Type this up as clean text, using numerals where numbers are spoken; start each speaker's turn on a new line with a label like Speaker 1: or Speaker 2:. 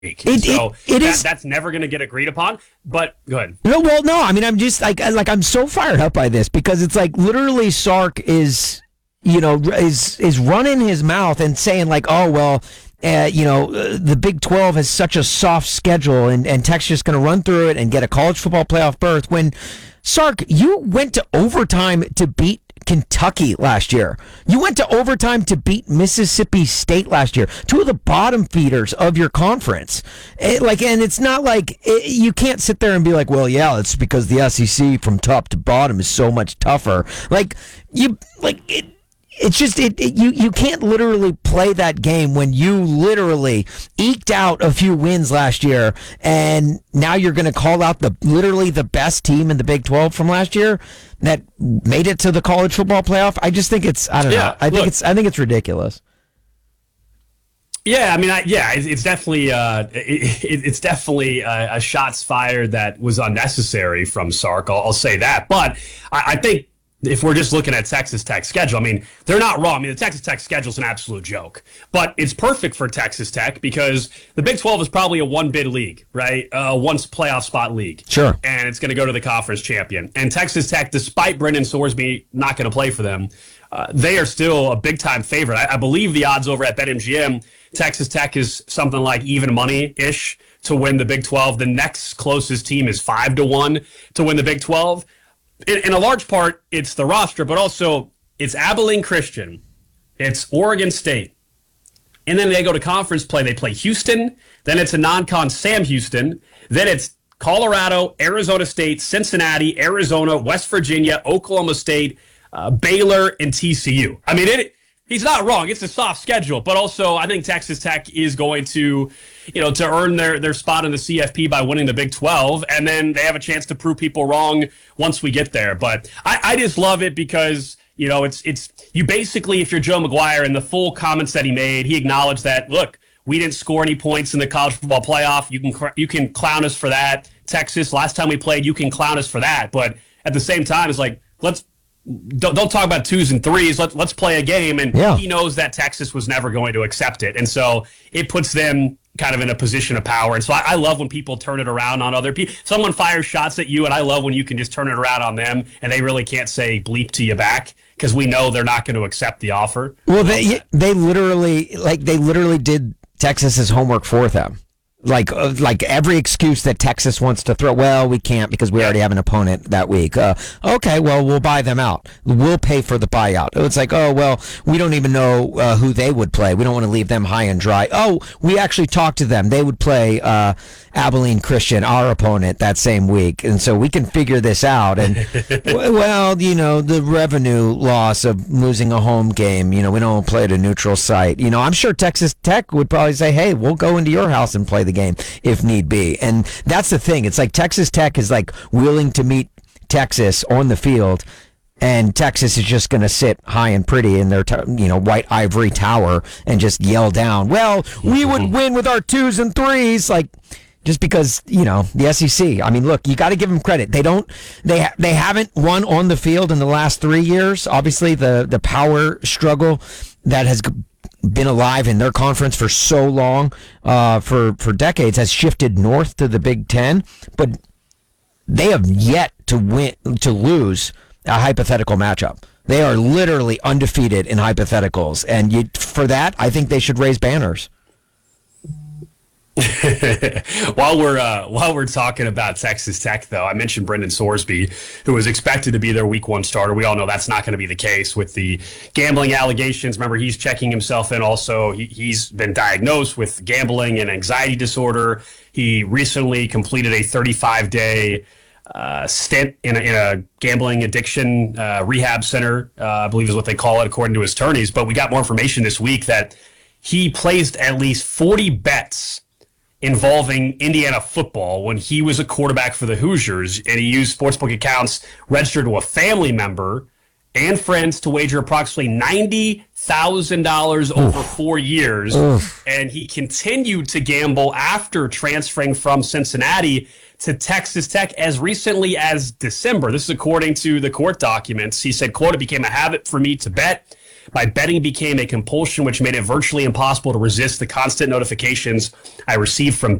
Speaker 1: That's never going to get agreed upon. But go ahead.
Speaker 2: No. I mean, I'm just I'm so fired up by this because it's like literally Sark is running his mouth and saying like, oh well. The Big 12 has such a soft schedule, and Tech's just going to run through it and get a college football playoff berth. When, Sark, you went to overtime to beat Kentucky last year. You went to overtime to beat Mississippi State last year. Two of the bottom feeders of your conference. And it's not like you can't sit there and be like, well, yeah, it's because the SEC from top to bottom is so much tougher. It's just you can't literally play that game when you literally eked out a few wins last year, and now you're going to call out literally the best team in the Big 12 from last year that made it to the college football playoff. I just think it's I think it's ridiculous.
Speaker 1: Yeah, I mean, it's definitely it's definitely a shots fired that was unnecessary from Sark. I'll say that, but I think. If we're just looking at Texas Tech's schedule, I mean, they're not wrong. I mean, the Texas Tech schedule is an absolute joke. But it's perfect for Texas Tech because the Big 12 is probably a one-bid league, right? One playoff spot league.
Speaker 2: Sure.
Speaker 1: And it's going to go to the conference champion. And Texas Tech, despite Brendan Sorsby not going to play for them, they are still a big-time favorite. I believe the odds over at BetMGM, Texas Tech is something like even money-ish to win the Big 12. The next closest team is 5-1 to win the Big 12. In a large part, it's the roster, but also it's Abilene Christian, it's Oregon State, and then they go to conference play. They play Houston, then it's a non-con Sam Houston, then it's Colorado, Arizona State, Cincinnati, Arizona, West Virginia, Oklahoma State, Baylor, and TCU. I mean, he's not wrong. It's a soft schedule, but also I think Texas Tech is going to earn their spot in the CFP by winning the Big 12, and then they have a chance to prove people wrong once we get there. But I just love it because, it's you basically, if you're Joe McGuire and the full comments that he made, he acknowledged that, look, we didn't score any points in the college football playoff. You can clown us for that. Texas, last time we played, you can clown us for that. But at the same time, it's like, don't talk about 2s and 3s. Let's play a game. And He knows that Texas was never going to accept it. And so it puts them kind of in a position of power. And so I love when people turn it around on other people. Someone fires shots at you, and I love when you can just turn it around on them, and they really can't say bleep to you back because we know they're not going to accept the offer.
Speaker 2: Well, they literally did Texas's homework for them. Like every excuse that Texas wants to throw. Well, we can't because we already have an opponent that week. Okay, well, we'll buy them out. We'll pay for the buyout. It's like, oh, well, we don't even know who they would play. We don't want to leave them high and dry. Oh, we actually talked to them. They would play Abilene Christian, our opponent, that same week. And so we can figure this out. And, well, the revenue loss of losing a home game, we don't play at a neutral site. I'm sure Texas Tech would probably say, hey, we'll go into your house and play the game if need be. And that's the thing. It's like Texas Tech is like willing to meet Texas on the field, and Texas is just going to sit high and pretty in their white ivory tower and just yell down, well, we would win with our 2s and 3s, like just because the SEC. I mean, look, you got to give them credit. They haven't won on the field in the last 3 years. Obviously the power struggle that has been alive in their conference for so long, for decades, has shifted north to the Big Ten, but they have yet to lose a hypothetical matchup. They are literally undefeated in hypotheticals, and for that, I think they should raise banners.
Speaker 1: While we're talking about Texas Tech, though, I mentioned Brendan Sorsby, who was expected to be their week 1 starter. We all know that's not going to be the case with the gambling allegations. Remember, he's checking himself in also. He's been diagnosed with gambling and anxiety disorder. He recently completed a 35-day stint in a gambling addiction rehab center, I believe is what they call it, according to his attorneys. But we got more information this week that he placed at least 40 bets involving Indiana football when he was a quarterback for the Hoosiers, and he used sportsbook accounts registered to a family member and friends to wager approximately $90,000 over 4 years. And he continued to gamble after transferring from Cincinnati to Texas Tech as recently as December. This is according to the court documents. He said, quote, "It became a habit for me to bet My betting became a compulsion, which made it virtually impossible to resist the constant notifications I received from